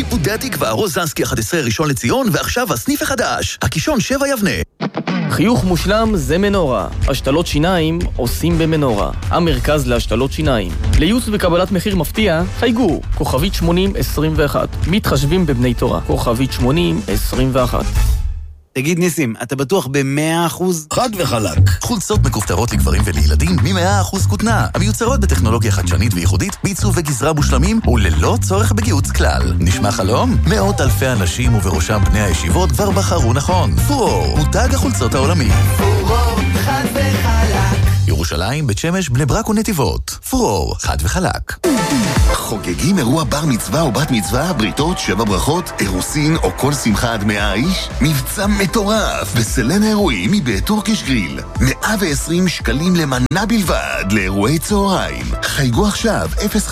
שיפודי התקווה, רוזנסקי 11 ראשון לציון, ועכשיו הסניף החדש, הקישון 7 יבנה. חיוך מושלם זה מנורה. השתלות שיניים עושים במנורה. המרכז להשתלות שיניים. לייעוץ וקבלת מחיר מפתיע, חייגו, כוכבית 8021. מתחשבים בבני תורה, כוכבית 8021. תגיד ניסים, אתה בטוח ב100%? חד וחלק. חולצות מכופתרות לגברים ולילדים מ100% כותנה, המיוצרות בטכנולוגיה חדשנית וייחודית, בעיצוב וגזרה מושלמים וללא צורך בגיוץ כלל. נשמע חלום? מאות אלפי אנשים ובראשם בני הישיבות כבר בחרו נכון. פורור, מותג החולצות העולמי. פורור, חד וחלק. ירושלים, בית שמש, בני ברק ונתיבות. פורור, חד וחלק. חוגגים אירוע בר מצווה או בת מצווה, בריתות, 7 ברכות, אירוסין או כל שמחה עד 100 איש? מבצע מטורף בסלן האירועים מבית טורקיש גריל. 120 שקלים למנה בלבד לאירועי צהריים. חייגו עכשיו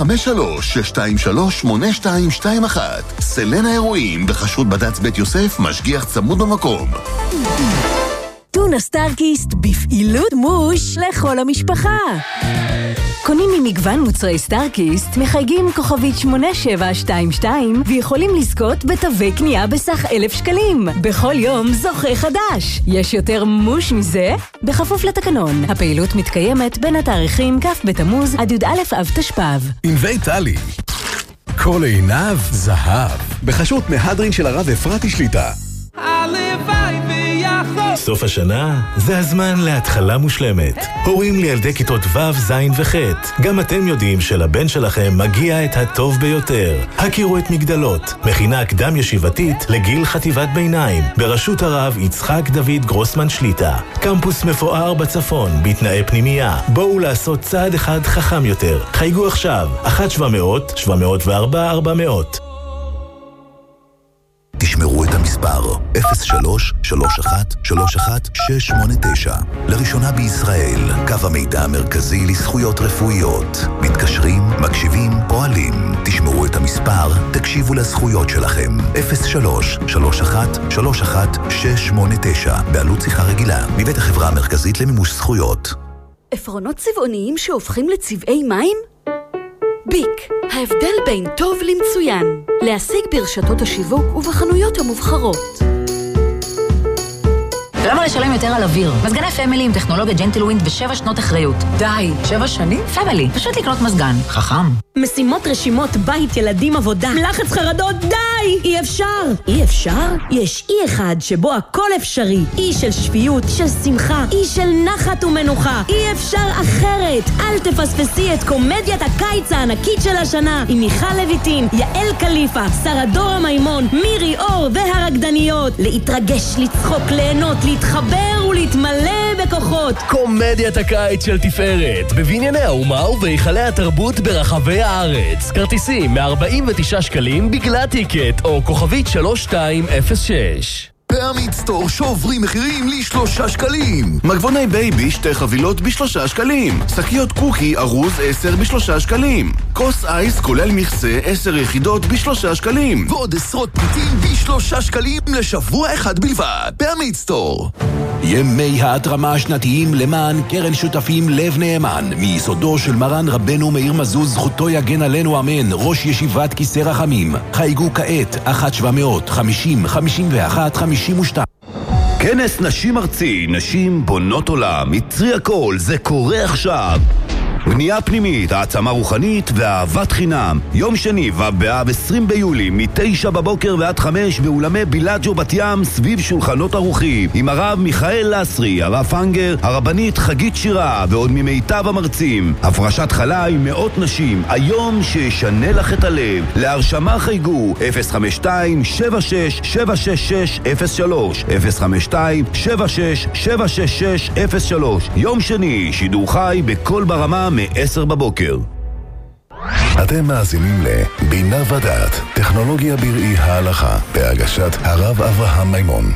053-623-8221. סלן האירועים בחשרות בד"ץ בית יוסף, משגיח צמוד במקום. טונה סטארקיסט בפעילות מוש לכל המשפחה. קונים ממגוון מוצרי סטארקיסט, מחייגים כוכבית 8722 ויכולים לזכות בתווי קנייה בסך 1,000 שקלים. בכל יום זוכה חדש. יש יותר מוש מזה? בכפוף לתקנון. הפעילות מתקיימת בין התאריכים כ' בתמוז עד י"א אב תשפ"ב. ענבי טלי. כל עיניו זהב. בחסות מהדרין של הרב אפרתי שליטה. סוף השנה זה הזמן להתחלה מושלמת. הורים לילדי כיתות ו', ז' וח'. גם אתם יודעים שלבן שלכם מגיע את הטוב ביותר. הכירו את מגדלות, מכינה קדם ישיבתית לגיל חטיבת ביניים, בראשות הרב יצחק דוד גרוסמן שליטה. קמפוס מפואר בצפון, בתנאי פנימייה. בואו לעשות צעד אחד חכם יותר. חייגו עכשיו, 1-700-704-400. תשמרו את המספר 03-31-31689. לראשונה בישראל, קו המידע המרכזי לזכויות רפואיות. מתקשרים, מקשיבים, פועלים. תשמרו את המספר, תקשיבו לזכויות שלכם. 03-31-31689. בעלות שיחה רגילה, מבית החברה המרכזית למימוש זכויות. עפרונות צבעוניים שהופכים לצבעי מים? ביק, ההבדל בין טוב למצוין. להשיג ברשתות השיווק ובחנויות המובחרות. למה לשלם יותר על אוויר? מזגני פמילי עם טכנולוגיה ג'נטלווינד ו7 שנות אחריות. די, 7 שנים? פמילי, פשוט לקנות מזגן. חכם. משימות רשימות, בית, ילדים, עבודה. לחץ חרדות, די! אי אפשר. אי אפשר? יש אי אחד שבו הכל אפשרי. אי של שפיות, של שמחה, אי של נחת ומנוחה. אי אפשר אחרת. אל תפספסי את קומדיית הקיץ הענקית של השנה. עם מיכל לויטין, יעל קליפה, שרה דורה מימון, מירי אור והרקדניות. להתרגש, לצחוק, ליהנות, להתחבר ולהתמלא בכוחות. קומדיית הקיץ של תפארת, בבנייני האומה ובהיכלי התרבות ברחבי הארץ. כרטיסים מ-49 שקלים בגלל טיקט או כוכבית 3206. פעמית סטור שוברים מחירים ל3 שקלים. מגבוני בייבי 2 חבילות ב3 שקלים. שקיות קוקי ארוז 10 ב3 שקלים. כוס אייס כולל מכסה 10 יחידות ב3 שקלים. ועוד עשרות פריטים ב3 שקלים לשבוע אחד בלבד. פעמית סטור. ימי ההתרמה השנתיים למען קרן שותפים לב נאמן, מיסודו של מרן רבנו מאיר מזוז, זכותו יגן עלינו אמן, ראש ישיבת כיסא רחמים. חייגו כעת 1-700-50-51-52. כנס נשים ארצי, נשים בונות עולם, יצרי הכל, זה קורה עכשיו. בנייה פנימית, העצמה רוחנית ואהבת חינם. יום שני ובאב 20 ביולי מ-9 בבוקר ועד 5 באולמי בילאג'ו בת ים, סביב שולחנות ערוכים, עם הרב מיכאל לסרי, הרב פנגר, הרבנית חגית שירה ועוד ממיטב המרצים. הפרשת חלה עם מאות נשים, היום שישנה לך את הלב. להרשמה חייגו 052-76-766-03 052-76-766-03. יום שני, שידור חי בכל ברמה מ-10 בבוקר. אתם מאזינים לבינה ודעת, טכנולוגיה בראי ההלכה, בהגשת הרב אברהם מימון.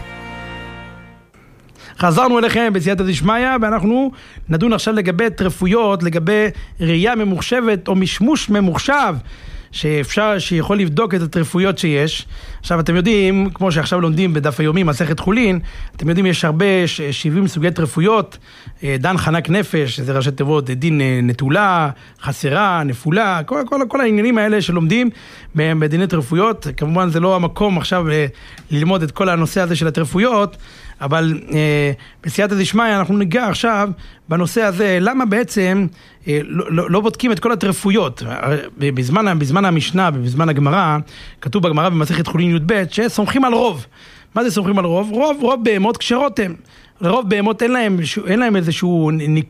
חזרנו אליכם בסייעתא דשמיא, ואנחנו נדון עכשיו לגבי תרפויות, לגבי ראייה ממוחשבת או משמוש ממוחשב, שיכול לבדוק את התרפויות שיש. עכשיו אתם יודעים, כמו שעכשיו לומדים בדף היומי, מסכת חולין, אתם יודעים, יש הרבה 70 סוגי תרפויות, דן חנק נפש, זה ראשי תיבות, דין נטולה, חסרה, נפולה, כל העניינים האלה שלומדים בדיני תרפויות. כמובן זה לא המקום עכשיו ללמוד את כל הנושא הזה של התרפויות, אבל בסייעתא דשמיא אנחנו ניגע עכשיו בנושא הזה, למה בעצם לא בודקים את כל התרפויות. בזמן המשנה, בזמן הגמרא, כתוב בגמרא במסכת חולין י"ב, שסומכים על רוב. מה זה סומכים על רוב? רוב בהמות כשרות הם. לרוב בהמות אין להם איזשהו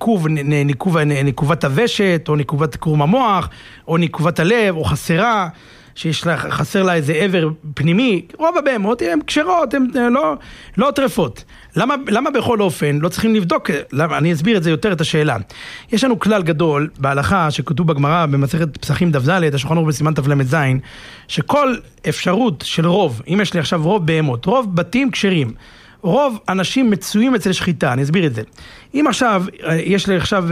ניקובת הוושת, או ניקובת קרום המוח, או ניקובת הלב, או חסרה, חסר לה איזה עבר פנימי. רוב הבהמות הן כשרות, הן לא טרפות. למה בכל אופן לא צריכים לבדוק? אני אסביר את זה יותר, את השאלה. יש לנו כלל גדול בהלכה שכתוב בגמרא במסכת פסחים דף ד', השולחן ערוך בסימן תל"ז, שכל אפשרות של רוב, אם יש לי עכשיו רוב בהמות, רוב בתים כשרים, רוב אנשים מצויים אצל שחיטה, אני אסביר את זה. אם עכשיו, יש לי עכשיו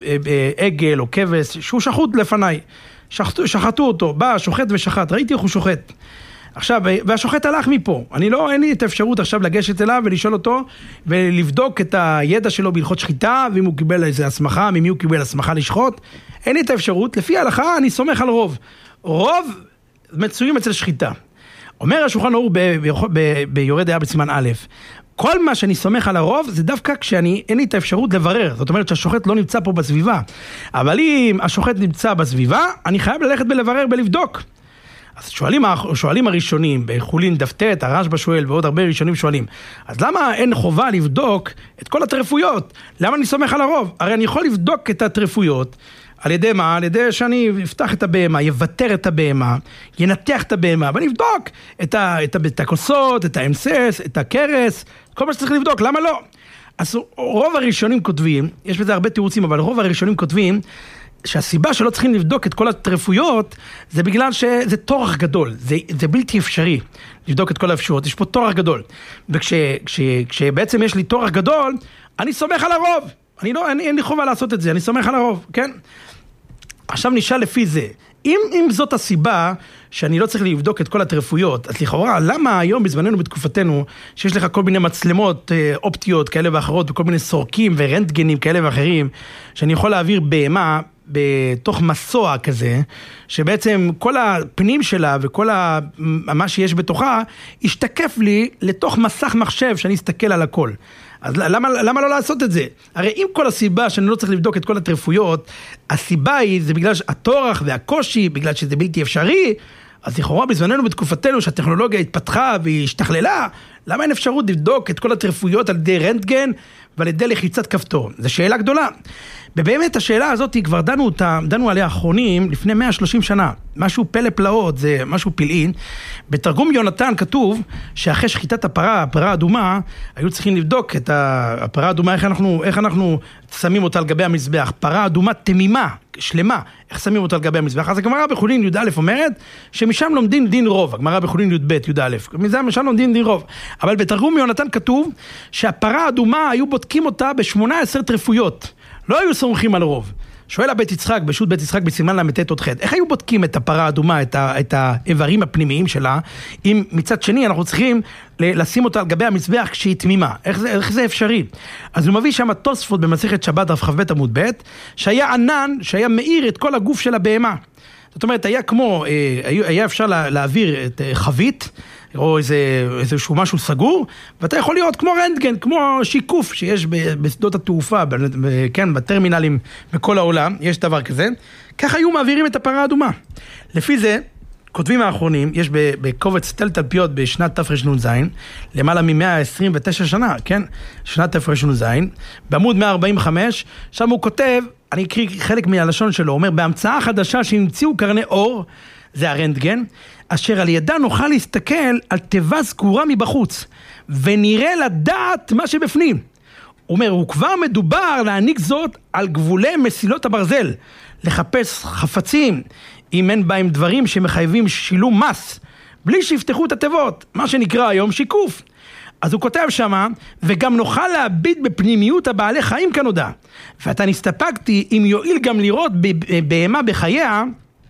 עגל או כבש שהוא שחוט לפניי, שחטו אותו, בא, שוחט ושחט, ראיתי איך הוא שוחט. עכשיו, והשוחט הלך מפה. אין לי את האפשרות עכשיו לגשת אליו ולשאול אותו, ולבדוק את הידע שלו בהלכות שחיטה, ואם הוא קיבל איזה הסמכה, ממי הוא קיבל הסמכה לשחוט. אין לי את האפשרות, לפי ההלכה אני סומך על רוב. רוב מצויים אצל שחיטה. אומר השולחן ערוך ביורה דעה בסימן א', כל מה שאני סומך על הרוב זה דווקא אין לי את האפשרות לברר. זאת אומרת שהשוחט לא נמצא פה בסביבה. אבל אם השוחט נמצא בסביבה, אני חייב ללכת בלברר, בלבדוק. אז שואלים הראשונים, בחולין דף ט', הרשב"א שואל, ועוד הרבה ראשונים שואלים, אז למה אין חובה לבדוק את כל התרפויות? למה אני סומך על הרוב? הרי אני יכול לבדוק את התרפויות, על ידי מה? על ידי שאני אפתח את הבהמה, יוותר את הבהמה, ינתח את הבהמה, ואני אבדוק את הכוסות, את האמסס, את הקרס, כל מה שצריך לבדוק, למה לא? אז רוב הראשונים כותבים, יש בזה הרבה תירוצים, אבל רוב הראשונים כותבים, שהסיבה שלא צריכים לבדוק את כל התרפויות, זה בגלל שזה תורח גדול, זה בלתי אפשרי לבדוק את כל האפשרויות, יש פה תורח גדול, וכשבעצם יש לי תורח גדול, אני סומך על הרוב, אין לי חובה לעשות את זה, אני סומך על הרוב, כן? עכשיו נשאל לפי זה, אם זאת הסיבה שאני לא צריך לבדוק את כל התרפויות, אז לכאורה, למה היום בזמננו, בתקופתנו, שיש לך כל מיני מצלמות אופטיות כאלה ואחרות, וכל מיני סורקים ורנטגנים כאלה ואחרים, שאני יכול להעביר בהמה בתוך מסוע כזה, שבעצם כל הפנים שלה וכל מה שיש בתוכה, ישתקף לי לתוך מסך מחשב שאני אסתכל על הכל. אז למה לא לעשות את זה? הרי אם כל הסיבה שאני לא צריך לבדוק את כל התרפויות, הסיבה היא, זה בגלל התורח והקושי, בגלל שזה בלתי אפשרי, אז לכאורה בזמננו בתקופתנו שהטכנולוגיה התפתחה והשתכללה, למה אין אפשרות לבדוק את כל התרפויות על ידי רנטגן ועל ידי לחיצת כפתור? זו שאלה גדולה. ובאמת השאלה הזאת כבר דנו עליה האחרונים לפני 130 שנה. משהו פלא פלאות, זה משהו פלאי. בתרגום יונתן כתוב שאחרי שחיטת הפרה האדומה, היו צריכים לבדוק את הפרה האדומה, איך אנחנו שמים אותה על גבי המזבח. פרה אדומה תמימה, שלמה, איך שמים אותה על גבי המזבח. אז הגמרא בחולין י"א אומרת שמשם לומדים דין רוב, הגמרא בחולין י"ב י"א, משם לומדים דין רוב. אבל בתרגום יונתן כתוב שהפרה האדומה היו בודקים אותה ב18 תרפויות. לא היו סומכים על רוב. שואל הבית יצחק, בשו"ת בית יצחק בסימן ל"ט עוד ח', איך היו בודקים את הפרה האדומה, את האיברים הפנימיים שלה, אם מצד שני אנחנו צריכים לשים אותה על גבי המזבח כשהיא תמימה? איך זה אפשרי? אז הוא מביא שם תוספות במסכת שבת דף כ"ב עמוד ב', שהיה ענן שהיה מאיר את כל הגוף של הבהמה. זאת אומרת, היה אפשר להעביר את חבית, או איזשהו משהו סגור, ואתה יכול לראות כמו רנטגן, כמו שיקוף שיש בשדות התעופה, כן, בטרמינלים בכל העולם, יש דבר כזה. ככה היו מעבירים את הפרה האדומה. לפי זה, כותבים האחרונים, יש בקובץ תל תלפיות בשנת תרנ"ז, למעלה מ-129 שנה, כן? שנת תרנ"ז, בעמוד 145, שם הוא כותב, אני אקריא חלק מהלשון שלו, הוא אומר, בהמצאה חדשה שהמציאו קרני אור, זה הרנטגן, אשר על ידה נוכל להסתכל על תיבה סגורה מבחוץ, ונראה לדעת מה שבפנים. הוא אומר, הוא כבר מדובר להעניק זאת על גבולי מסילות הברזל, לחפש חפצים, אם אין בהם דברים שמחייבים שילום מס, בלי שיפתחו את התיבות, מה שנקרא היום שיקוף. אז הוא כותב שמה, וגם נוכל להביט בפנימיות הבעלי חיים כנודע. ואתה נסתפקתי אם יועיל גם לראות בהמה בחייה,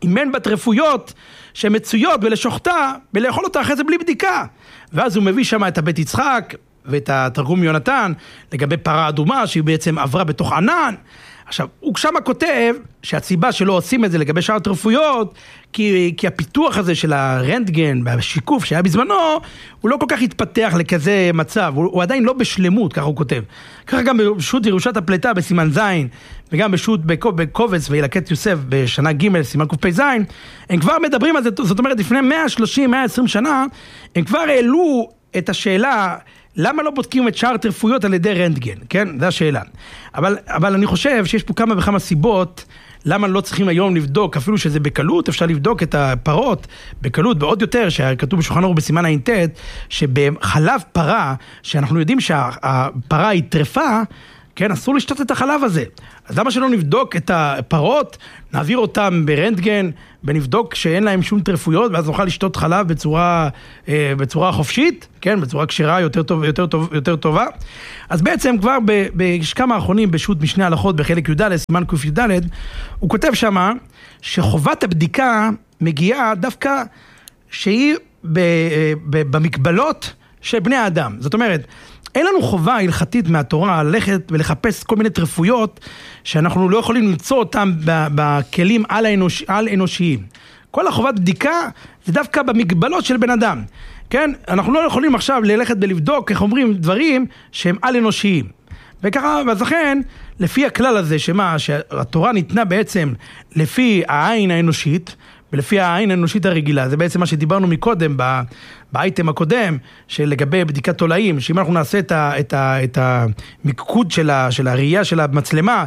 אימן בתרפויות שמצויות ולשוחטה, ולאכול אותה אחרי זה בלי בדיקה. ואז הוא מביא שם את הבית יצחק, ואת התרגום יונתן, לגבי פרה אדומה, שהיא בעצם עברה בתוך ענן. עכשיו, הוא שמה כותב שהסיבה שלא עושים את זה לגבי שאר התרפויות, כי הפיתוח הזה של הרנטגן והשיקוף שהיה בזמנו, הוא לא כל כך התפתח לכזה מצב, הוא עדיין לא בשלמות, ככה הוא כותב. ככה גם בשו"ת ירושת הפלטה בסימן זין, וגם בשו"ת בקובץ וילקט יוסף בשנה ג' סימן קפ"ז, הם כבר מדברים על זה, זאת אומרת, לפני 130-120 שנה, הם כבר העלו את השאלה, למה לא בודקים את שאר התרפויות על ידי רנטגן, כן? זו השאלה. אבל אני חושב שיש פה כמה וכמה סיבות, למה לא צריכים היום לבדוק, אפילו שזה בקלות, אפשר לבדוק את הפרות בקלות, ועוד יותר, שכתוב בשולחן ערוך בסימן ע"ט, שבחלב פרה, שאנחנו יודעים שהפרה היא טרפה, כן, אסור לשתות את החלב הזה. אז למה שלא נבדוק את הפרות, נעביר אותם ברנטגן, ונבדוק שאין להם שום טרפויות, ואז נוכל לשתות חלב בצורה חופשית, כן, בצורה כשרה יותר טובה. אז בעצם כבר בכמה האחרונים בשו"ת משנה הלכות בחלק י"ד, סימן ק"ד, הוא כותב שמה שחובת הבדיקה מגיעה דווקא שהיא במקבלות של בני האדם. זאת אומרת, אין לנו חובה הלכתית מהתורה ללכת ולחפש כל מיני טרפויות שאנחנו לא יכולים למצוא אותם בכלים על אנושיים. כל החובת בדיקה זה דווקא במגבלות של בן אדם. כן? אנחנו לא יכולים עכשיו ללכת ולבדוק, איך אומרים, דברים שהם על אנושיים. וככה, אז לכן, לפי הכלל הזה, שהתורה ניתנה בעצם לפי העין האנושית, ולפי העין האנושית הרגילה, זה בעצם מה שדיברנו מקודם, באייטם הקודם, שלגבי בדיקת תולעים, שאם אנחנו נעשה את המיקוד של הראייה של המצלמה,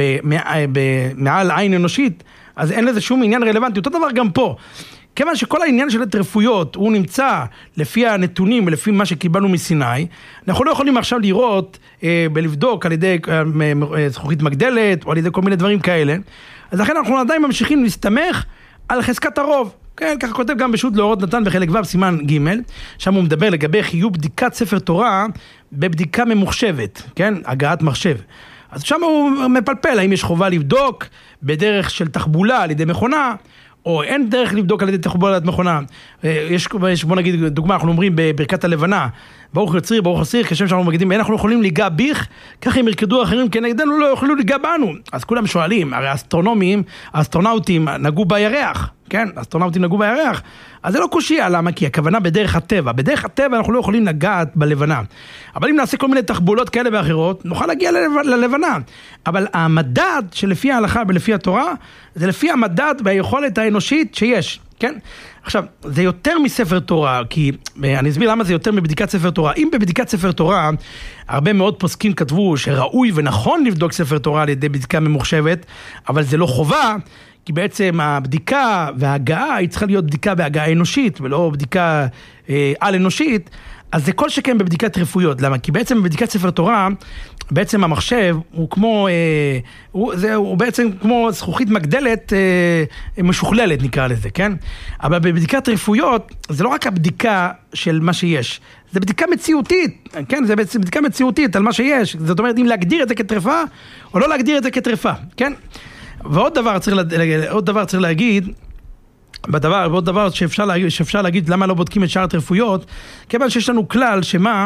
מעל עין אנושית, אז אין לזה שום עניין רלוונטי. אותו דבר גם פה. כיוון שכל העניין של התרפויות, הוא נמצא לפי הנתונים ולפי מה שקיבלנו מסיני, אנחנו לא יכולים עכשיו לראות ולבדוק על ידי זכוכית מגדלת, או על ידי כל מיני דברים כאלה. אז לכן אנחנו עדיין ממשיכים להסתמך על חזקת הרוב. כן, ככה כותב גם בשו"ת לאורות נתן בחלק ו' סימן ג', שם הוא מדבר לגבי חיוב בדיקת ספר תורה בבדיקה ממוחשבת, כן, הגעת מחשב. אז שם הוא מפלפל, האם יש חובה לבדוק בדרך של תחבולה על ידי מכונה, או אין דרך לבדוק על ידי תחבולה על ידי מכונה. יש, בוא נגיד, דוגמה, אנחנו אומרים בברכת הלבנה, ברוך יוצרי, ברוך אסיר, כשם שאנחנו מגידים, אנחנו יכולים ליגע ביך, ככה אם ירקדו אחרים כנגדנו, לא יכולו ליגע בנו. אז כולם שואלים, הרי האסטרונאוטים נגעו בירח, כן? האסטרונאוטים נגעו בירח, אז זה לא קושי, למה? כי הכוונה בדרך הטבע. בדרך הטבע אנחנו לא יכולים לגעת בלבנה. אבל אם נעשה כל מיני תחבולות כאלה ואחרות, נוכל להגיע ללבנה. אבל המדד שלפי ההלכה ולפי התורה, זה לפי המדד והיכולת האנושית שיש, כן? עכשיו, זה יותר מספר תורה, כי אני אסביר למה זה יותר מבדיקת ספר תורה. אם בבדיקת ספר תורה, הרבה מאוד פוסקים כתבו שראוי ונכון לבדוק ספר תורה על ידי בדיקה ממוחשבת, אבל זה לא חובה, כי בעצם הבדיקה וההגעה היא צריכה להיות בדיקה והגעה אנושית, ולא בדיקה על אנושית, אז זה כל שכן בבדיקת רפויות. למה? כי בעצם בבדיקת ספר תורה, בעצם המחשב הוא כמו, הוא בעצם כמו זכוכית מגדלת משוכללת נקרא לזה, כן? אבל בבדיקת רפויות, זה לא רק הבדיקה של מה שיש, זה בדיקה מציאותית, כן? זה בעצם בדיקה מציאותית על מה שיש. זאת אומרת, אם להגדיר את זה כטרפה, או לא להגדיר את זה כטרפה, כן? ועוד דבר צריך להגיד, עוד דבר שאפשר להגיד למה לא בודקים את שאר התרפויות, כיוון שיש לנו כלל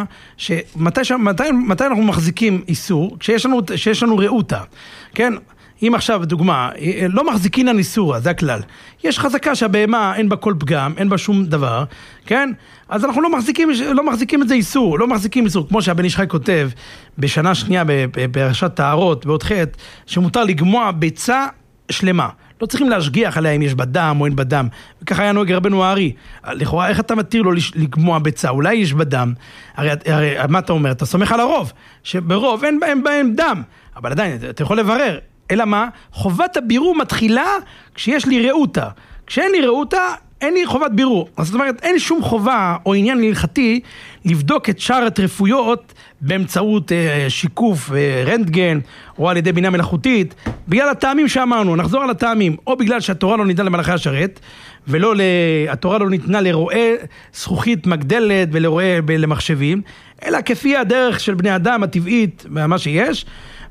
מתי אנחנו מחזיקים איסור, כשיש לנו ראותה, כן? אם עכשיו, דוגמה, לא מחזיקין על איסור, זה הכלל. יש חזקה שהבהמה אין בה כל פגם, אין בה שום דבר, כן? אז אנחנו לא מחזיקים את זה איסור, לא מחזיקים איסור, כמו שהבן איש חי כותב בשנה שנייה בפרשת טהרות, בעוד חטא, שמותר לגמוע ביצה שלמה. לא צריכים להשגיח עליה אם יש בדם או אין בדם. וככה היה נוהג רבנו הארי. לכאורה, איך אתה מתיר לו לגמוע ביצה? אולי יש בדם. הרי מה אתה אומר? אתה סומך על הרוב. שברוב אין בהם דם. אבל עדיין, אתה יכול לברר. אלא מה? חובת הבירור מתחילה כשיש לי ראותה. כשאין לי ראותה, אין לי חובת בירור. זאת אומרת, אין שום חובה או עניין הלכתי לבדוק את שאר התרפויות באמצעות שיקוף רנטגן או על ידי בינה מלאכותית, בגלל הטעמים שאמרנו, נחזור על הטעמים, או בגלל שהתורה לא ניתנה למלאכי השרת, התורה לא ניתנה לרואי זכוכית מגדלת ולרואי למחשבים, אלא כפי הדרך של בני אדם הטבעית ומה שיש,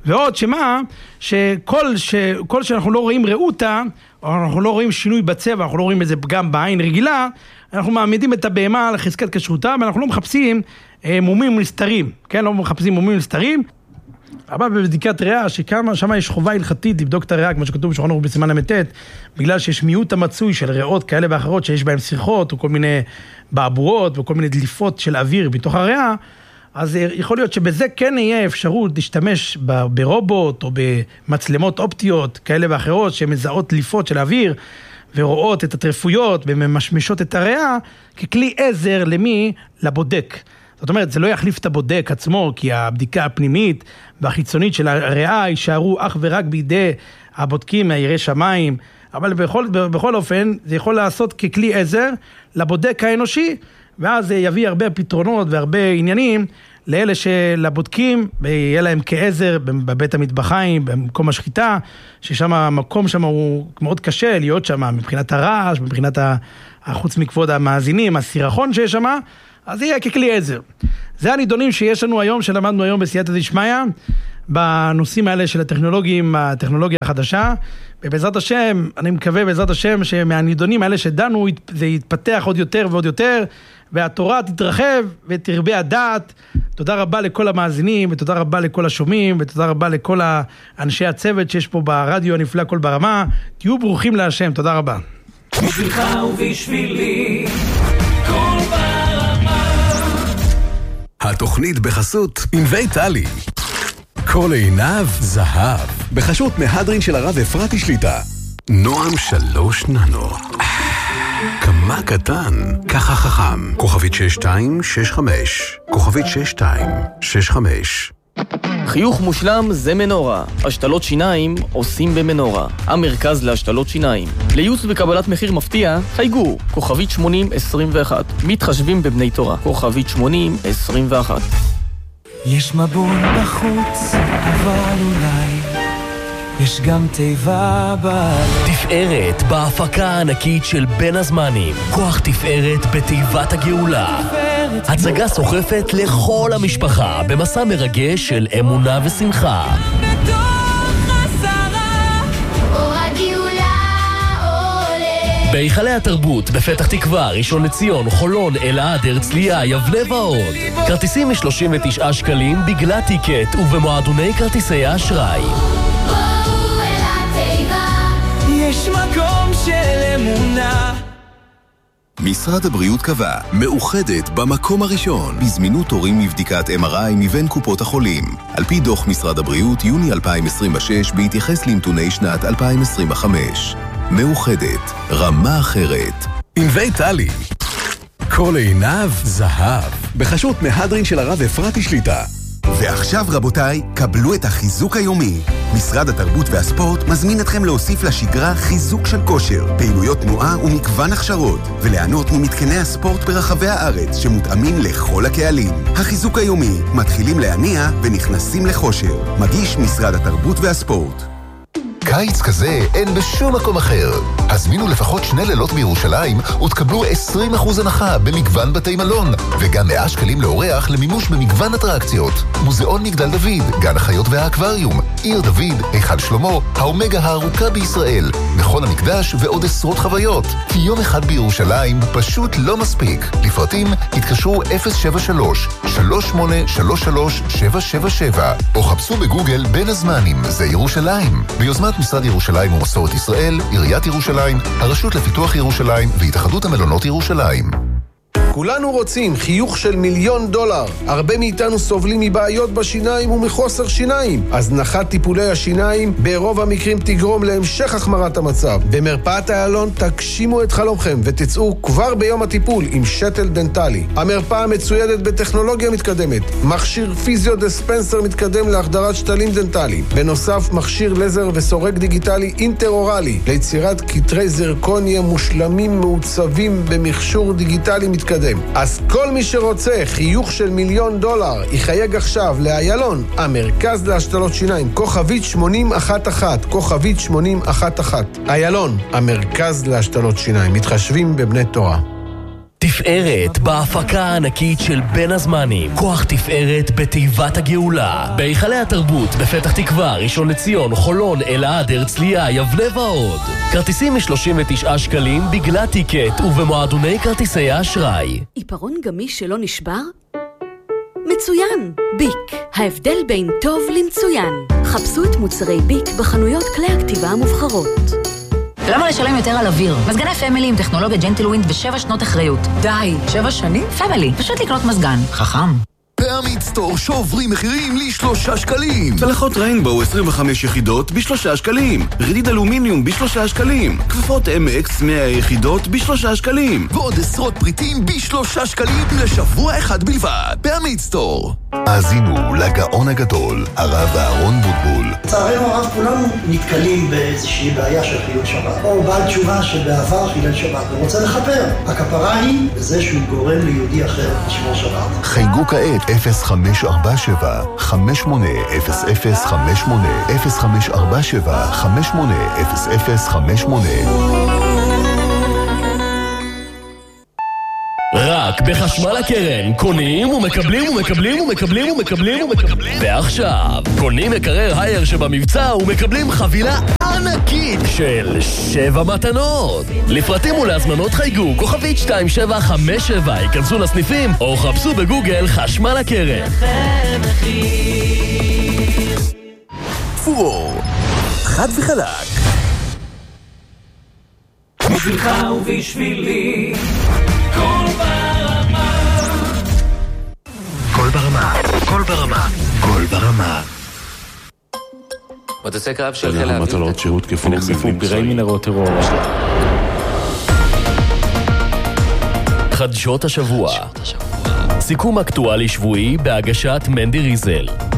ועוד שמה, שכל שאנחנו לא רואים ראותה, או אנחנו לא רואים שינוי בצבע, אנחנו לא רואים איזה פגם בעין רגילה, אנחנו מעמידים את הבהמה על חזקת כשרותה, ואנחנו לא מחפשים מומים נסתרים, כן? לא מחפשים מומים נסתרים, אבל בבדיקת ריאה, ששם יש חובה הלכתית לבדוק את הריאה, כמו שכתוב בשולחן ערוך בסימן ל"ט, בגלל שיש מיעוט המצוי של ריאות כאלה ואחרות, שיש בהם שיחות, או כל מיני בעבורות, וכל מיני דליפות של אוויר בתוך הריאה, אז יכול להיות שבזה כן יהיה אפשרות להשתמש ברובוט, או במצלמות אופטיות כאלה ואחרות, שמזהות דליפות של אוויר, ורואות את הטרפויות, וממשמשות את הריאה, ככלי עזר למי? לבודק. זאת אומרת, זה לא יחליף את הבודק עצמו, כי הבדיקה הפנימית והחיצונית של הריאה יישארו אך ורק בידי הבודקים מהירי שמיים, אבל בכל אופן זה יכול לעשות ככלי עזר לבודק האנושי, ואז זה יביא הרבה פתרונות והרבה עניינים לאלה שלבודקים, ויהיה להם כעזר בבית המטבחיים, במקום השחיטה, ששם המקום שם הוא מאוד קשה להיות שם, מבחינת הרעש, מבחינת החוץ מכבוד המאזינים, הסירחון שיש שם, אז זה יהיה ככלי עזר. זה הנידונים שיש לנו היום, שלמדנו היום בסייעתא דשמיא, בנושאים האלה של הטכנולוגיה החדשה, ובעזרת השם, אני מקווה בעזרת השם, שמהנידונים האלה שדנו, זה יתפתח עוד יותר ועוד יותר, והתורה תתרחב ותרבה הדעת. תודה רבה לכל המאזינים, ותודה רבה לכל השומעים, ותודה רבה לכל אנשי הצוות שיש פה ברדיו הנפלא כל ברמה. תהיו ברוכים להשם, תודה רבה. בשבילך ובשבילי, כל ברמה. התוכנית בחסות ענבי טלי. כל עיניו זהב. בחסות מהדרין של הרב אפרתי שליטה. נועם 3 ננו. כמה קטן, ככה חכם. כוכבית 6265. כוכבית 6265. חיוך מושלם זה מנורה. השתלות שיניים עושים במנורה. המרכז להשתלות שיניים. לייעוץ וקבלת מחיר מפתיע, חייגו. כוכבית 8021. מתחשבים בבני תורה. כוכבית 8021. יש מבול בחוץ, אבל אולי יש גם תיבה תפארת בהפקה הענקית של בין הזמנים. כוח תפארת בתיבת הגאולה. הצגה סוחפת לכל המשפחה במסע מרגש של אמונה ושמחה. בהיכלי התרבות, בפתח תקווה, ראשון לציון, חולון, אלעד, הרצליה, יבנה ועוד. כרטיסים מ-39 שקלים בגלל טיקט ובמועדוני כרטיסי האשראי. יש מקום של אמונה. משרד הבריאות קבע, מאוחדת במקום הראשון, בזמינות תורים מבדיקת MRI מבין קופות החולים. על פי דוח משרד הבריאות, יוני 2026, בהתייחס לנתוני שנת 2025. מאוחדת, רמה אחרת. ענבי טלי. כל עיניו זהב. בחסות מהדרין של הרב אפרתי שליטה. ועכשיו רבותיי, קבלו את החיזוק היומי. משרד התרבות והספורט מזמין אתכם להוסיף לשגרה חיזוק של כושר, פעילויות תנועה ומגוון הכשרות, וליהנות ממתקני הספורט ברחבי הארץ שמותאמים לכל הקהלים. החיזוק היומי, מתחילים להניע ונכנסים לחושר. מגיש משרד התרבות והספורט. קיץ כזה אין בשום מקום אחר. הזמינו לפחות 2 לילות בירושלים ותקבלו 20% הנחה במגוון בתי מלון, וגם 100 שקלים לאורח למימוש במגוון אטרקציות. מוזיאון מגדל דוד, גן החיות והאקווריום, עיר דוד, היכל שלמה, האומגה הארוכה בישראל, מכון המקדש ועוד עשרות חוויות. כי יום אחד בירושלים פשוט לא מספיק. לפרטים התקשרו 073-3833-777 או חפשו בגוגל בין הזמנים, זה ירושלים. ביוזמת משרד ירושלים ומסורת ישראל, עיריית ירושלים, הרשות לפיתוח ירושלים והתאחדות המלונות ירושלים. כולנו רוצים חיוך של $1,000,000. הרבה מאיתנו סובלים מבעיות בשיניים ומחוסר שיניים. הזנחת טיפולי השיניים ברוב המקרים תגרום להמשך החמרת המצב. במרפאת איילון תגשימו את חלומכם ותצאו כבר ביום הטיפול עם שתל דנטלי. המרפאה מצוידת בטכנולוגיה מתקדמת, מכשיר פיזיו-דיספנסר מתקדם להחדרת שתלים דנטליים. בנוסף, מכשיר לזר וסורק דיגיטלי אינטר-אורלי ליצירת קטרי זרקוניה מושלמים מעוצבים במכשור דיגיטלי מתקדם. אז כל מי שרוצה חיוך של $1,000,000 יחייג עכשיו לאיילון, המרכז להשתלות שיניים, כוכבית 8011, כוכבית 8011. איילון, המרכז להשתלות שיניים, מתחשבים בבני תורה. תפארת בהפקה הענקית של בין הזמנים. כוח תפארת בתיבת הגאולה. בהיכלי התרבות בפתח תקווה, ראשון לציון, חולון, אלעד, הרצליה, יבנה ועוד. כרטיסים מ-39 שקלים בגלל טיקט ובמועדוני כרטיסי האשראי. עיפרון גמיש שלא נשבר? מצוין! ביק. ההבדל בין טוב למצוין. חפשו את מוצרי ביק בחנויות כלי הכתיבה המובחרות. למה לשלם יותר על אוויר? מזגני פמילי עם טכנולוגיה ג'נטלווינד ו7 שנות אחריות. די, 7 שנים? פמילי, פשוט לקנות מזגן. חכם. בעמית סטור שוברים מחירים ל3 שקלים. צלחות ריינבואו 25 יחידות ב3 שקלים. רדיד אלומיניום ב3 שקלים. כפפות MX 100 יחידות ב3 שקלים. ועוד עשרות פריטים ב3 שקלים לשבוע אחד בלבד. בעמית סטור. האזינו לגאון הגדול, הרב אהרון בוטבול. לצערנו הרב כולנו נתקלים באיזושהי בעיה של חילול שבת, או בעל תשובה שבעבר חילל שבת ורוצה לכפר. הכפרה היא בזה שהוא גורם ליהודי אחר לשמור שבת. חייגו כעת 0547 580058 0547 580058. רק בחשמל הקרן, קונים ומקבלים ומקבלים ומקבלים ומקבלים ומקבלים. ועכשיו, קונים מקרר הייר שבמבצע ומקבלים חבילה ענקית של 7 מתנות. לפרטים ולהזמנות חייגו, כוכבית 2757, ייכנסו לסניפים או חפשו בגוגל חשמל הקרן. פורור, חד וחלק. בשבילך ובשבילי כל ברמה. כל ברמה, כל ברמה, כל ברמה. מטוסי קרב של חיל האוויר מטלות שירות תקפו פירי מנהרות טרור. חדשות השבוע. סיכום אקטואלי שבועי בהגשת מנדי ריזל.